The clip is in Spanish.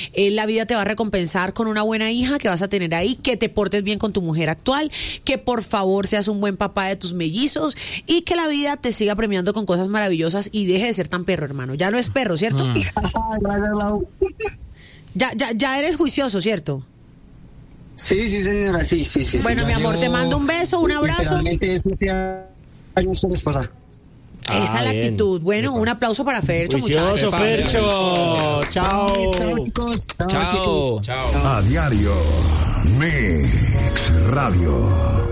la vida te va a recompensar con una buena hija que vas a tener ahí, que te portes bien con tu mujer actual, que por favor seas un buen papá de tus mellizos y que la vida te siga premiando con cosas maravillosas y deje de ser tan perro, hermano. Ya no es perro, ¿cierto? Ya eres juicioso, ¿cierto? Sí, señora, sí. Bueno, mi amor, te mando un beso, un abrazo. Años con esposa. Esa es la actitud. Bueno, un aplauso para Fercho, muchachos. Juicioso, Fercho. Chao. Chao, chicos. Chao. A diario, Mix Radio.